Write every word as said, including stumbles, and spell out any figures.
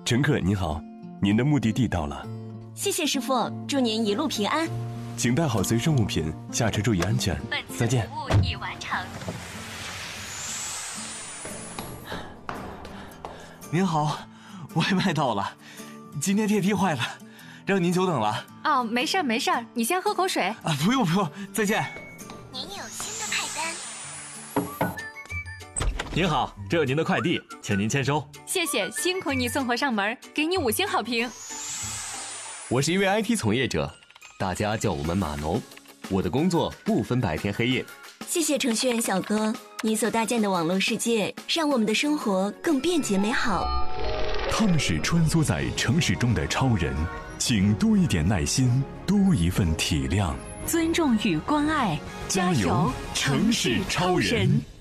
乘客您好，您的目的地到了。 谢谢师傅，祝您一路平安。 请带好随身物品，下车注意安全。再见。 服务已完成。 您好，外卖到了，今天电梯坏了，让您久等了。 哦，没事儿没事儿，你先喝口水。 啊，不用不用，再见。 您有新的派单。 您好，这有您的快递，请您签收。 谢谢，辛苦你送货上门，给你五星好评。 我是一位 I T 从业者，大家叫我们码农。我的工作不分白天黑夜。 谢谢程序员小哥，你所搭建的网络世界，让我们的生活更便捷美好。 他们是穿梭在城市中的超人，请多一点耐心，多一份体谅， 尊重与关爱， 加油，城市超人。